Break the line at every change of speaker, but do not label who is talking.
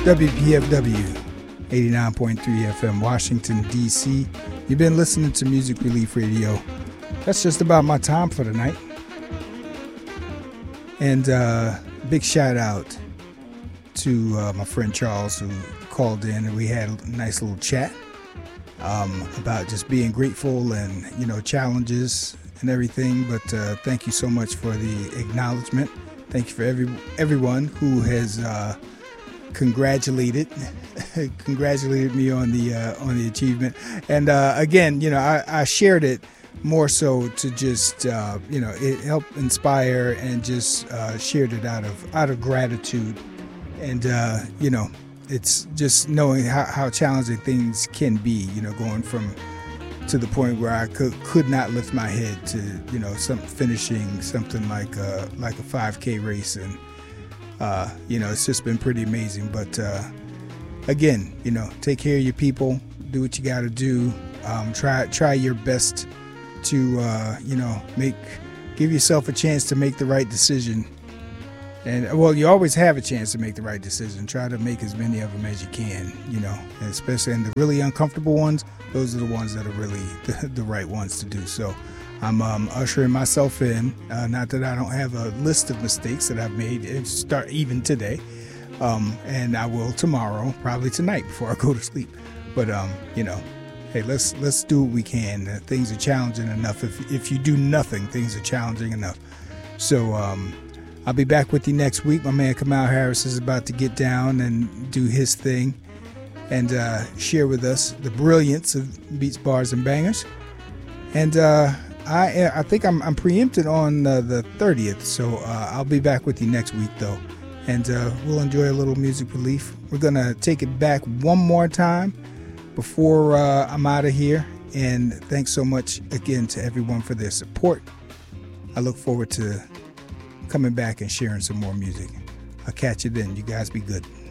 WPFW 89.3 FM, Washington, D.C. You've been listening to Music Relief Radio. That's just about my time for tonight. And big shout out to my friend Charles, who called in, and we had a nice little chat about just being grateful and, you know, challenges and everything. But thank you so much for the acknowledgement. Thank you for everyone who has congratulated me on the achievement. And again, you know, I shared it more so to just it helped inspire, and just shared it out of gratitude. And you know, it's just knowing how challenging things can be, you know, going to the point where I could not lift my head to, you know, finishing something like a 5K race. And you know, it's just been pretty amazing. But again, you know, take care of your people, do what you got to do, try your best to you know, give yourself a chance to make the right decision. And well, you always have a chance to make the right decision. Try to make as many of them as you can, you know, and especially in the really uncomfortable ones. Those are the ones that are really the right ones to do. So I'm ushering myself in. Not that I don't have a list of mistakes that I've made, start even today, and I will tomorrow, probably tonight before I go to sleep. But you know, hey, let's do what we can. Things are challenging enough. If you do nothing, things are challenging enough. So I'll be back with you next week. My man Kamal Harris is about to get down and do his thing and share with us the brilliance of Beats, Bars, and Bangers. And I think I'm preempted on the 30th, so I'll be back with you next week, though. And we'll enjoy a little music relief. We're going to take it back one more time before I'm out of here. And thanks so much again to everyone for their support. I look forward to coming back and sharing some more music. I'll catch you then. You guys be good.